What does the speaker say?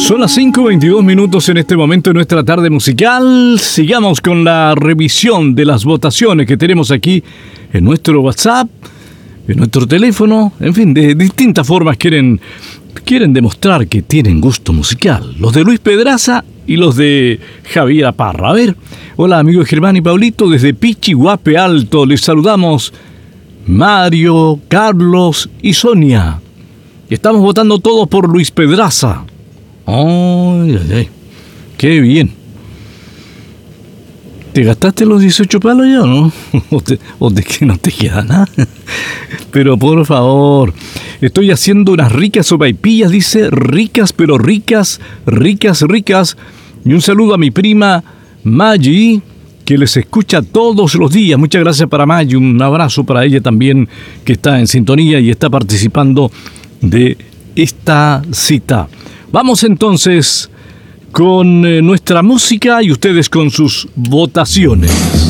Son las 5:22 en este momento de nuestra tarde musical. Sigamos con la revisión de las votaciones que tenemos aquí en nuestro WhatsApp, en nuestro teléfono. En fin, de distintas formas quieren demostrar que tienen gusto musical. Los de Luis Pedraza y los de Javier Parra. A ver, hola amigos Germán y Pablito, desde Pichiguape Alto les saludamos Mario, Carlos y Sonia. Estamos votando todos por Luis Pedraza. Ay, ay, ay. Qué bien. ¿Te gastaste los 18 palos ya, no? ¿O de que no te queda nada? Pero por favor, estoy haciendo unas ricas sopaipillas, dice, ricas, pero ricas, ricas, ricas. Y un saludo a mi prima Maggie, que les escucha todos los días. Muchas gracias para Maggie, un abrazo para ella también, que está en sintonía y está participando de esta cita. Vamos entonces con nuestra música y ustedes con sus votaciones.